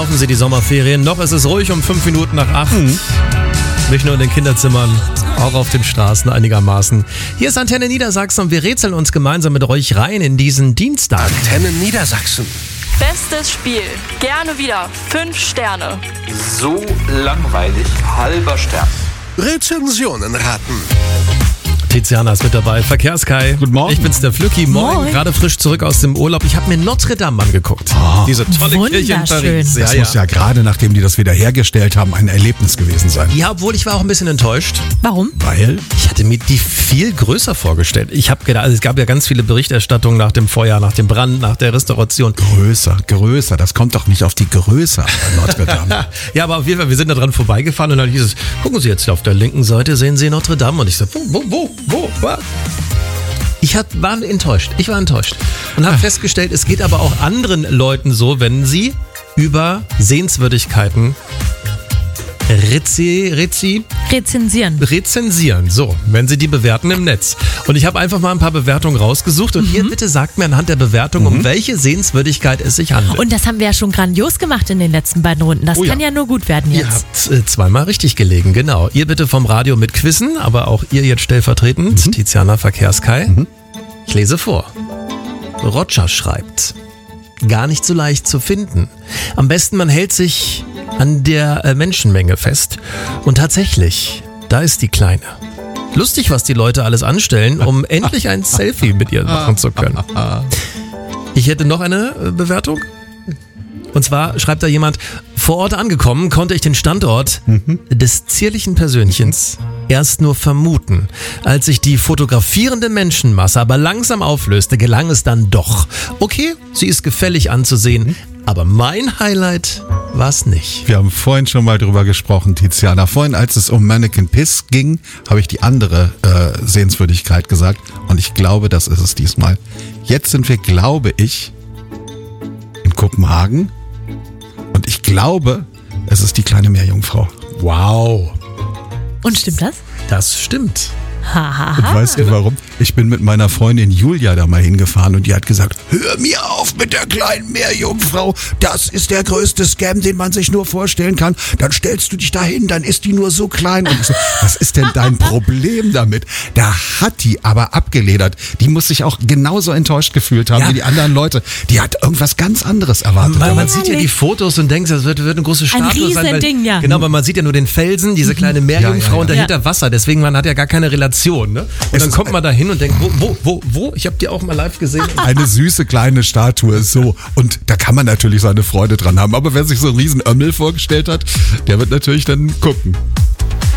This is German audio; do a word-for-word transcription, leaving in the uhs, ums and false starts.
laufen sie die Sommerferien. Noch ist es ruhig um fünf Minuten nach acht. Mhm. Nicht nur in den Kinderzimmern, auch auf den Straßen einigermaßen. Hier ist Antenne Niedersachsen und wir rätseln uns gemeinsam mit euch rein in diesen Dienstag. Antenne Niedersachsen. Bestes Spiel. Gerne wieder. Fünf Sterne. So langweilig. Halber Stern. Rezensionen raten. Tiziana ist mit dabei. Verkehrskai. Guten Morgen. Ich bin's, der Flücki. Moin. Moin. Gerade frisch zurück aus dem Urlaub. Ich habe mir Notre Dame angeguckt. Oh, Diese tolle Kirche in Paris. das Ja, muss ja. ja gerade, nachdem die das wiederhergestellt haben, ein Erlebnis gewesen sein. ja, obwohl ich war auch ein bisschen enttäuscht. Warum? Weil? Ich hatte mir die viel größer vorgestellt. Ich habe gedacht, also es gab ja ganz viele Berichterstattungen nach dem Feuer, nach dem Brand, nach der Restauration. Größer, größer. Das kommt doch nicht auf die Größe an bei Notre Dame. Ja, aber auf jeden Fall, wir sind da dran vorbeigefahren und dann hieß es, gucken Sie jetzt auf der linken Seite, sehen Sie Notre Dame. Und ich so, wo, wo, wo, wo, was? Ich hat, war enttäuscht. Ich war enttäuscht. Und habe festgestellt, es geht aber auch anderen Leuten so, wenn sie über Sehenswürdigkeiten Rezi, Rezi, Rezensieren. rezensieren. So, wenn sie die bewerten im Netz. Und ich habe einfach mal ein paar Bewertungen rausgesucht. Und Mhm. ihr bitte sagt mir anhand der Bewertung, Mhm. um welche Sehenswürdigkeit es sich handelt. Und das haben wir ja schon grandios gemacht in den letzten beiden Runden. Das Oh ja. kann ja nur gut werden Ihr jetzt. habt äh, zweimal richtig gelegen, genau. Ihr bitte vom Radio mit Quizzen, aber auch ihr jetzt stellvertretend, Tiziana Verkehrskai. Mhm. Ich lese vor. Roger schreibt, gar nicht so leicht zu finden. Am besten man hält sich an der äh, Menschenmenge fest. Und tatsächlich, da ist die Kleine. Lustig, was die Leute alles anstellen, um endlich ein Selfie mit ihr machen zu können. Ich hätte noch eine äh, Bewertung. Und zwar schreibt da jemand, vor Ort angekommen konnte ich den Standort des zierlichen Persönchens erst nur vermuten. Als sich die fotografierende Menschenmasse aber langsam auflöste, gelang es dann doch. Okay, sie ist gefällig anzusehen, aber mein Highlight war es nicht. Wir haben vorhin schon mal drüber gesprochen, Tiziana. Vorhin, als es um Mannequin Piss ging, habe ich die andere äh, Sehenswürdigkeit gesagt. Und ich glaube, das ist es diesmal. Jetzt sind wir, glaube ich, in Kopenhagen. Und ich glaube, es ist die kleine Meerjungfrau. Wow, Und stimmt das? das stimmt. Hahaha. Und weißt du warum? Ich bin mit meiner Freundin Julia da mal hingefahren und die hat gesagt, hör mir auf mit der kleinen Meerjungfrau, das ist der größte Scam, den man sich nur vorstellen kann. Dann stellst du dich da hin, dann ist die nur so klein. Und ich so, was ist denn dein Problem damit? Da hat die aber abgeledert. Die muss sich auch genauso enttäuscht gefühlt haben Ja. wie die anderen Leute. Die hat irgendwas ganz anderes erwartet. Man, man sieht ja die Fotos und denkt, das wird, wird eine große Statue sein. Weil, Riesending, ja. Genau, weil man sieht ja nur den Felsen, diese kleine Meerjungfrau Ja, ja, ja. und dahinter Wasser. Deswegen, man hat ja gar keine Relation. Ne? Und Es dann ist kommt man da hin und denkt, wo, wo, wo, wo? Ich habe die auch mal live gesehen. Eine süße kleine Statue, so. Und da kann man natürlich seine Freude dran haben. Aber wer sich so einen riesen Ömmel vorgestellt hat, der wird natürlich dann gucken.